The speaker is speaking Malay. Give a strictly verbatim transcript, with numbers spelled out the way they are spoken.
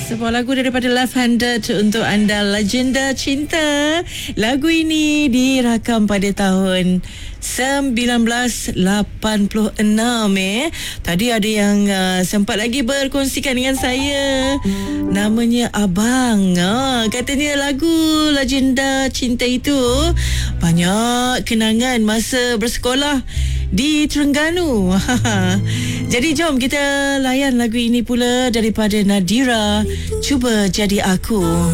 Sebuah lagu daripada Left Handed untuk anda, Legenda Cinta. Lagu ini dirakam pada tahun sembilan belas lapan puluh enam. eh. Tadi ada yang uh, sempat lagi berkongsikan dengan saya. Namanya Abang. Ah, katanya lagu Legenda Cinta itu banyak kenangan masa bersekolah di Terengganu. Jadi jom kita layan lagu ini pula daripada Nadira, Cuba Jadi Aku.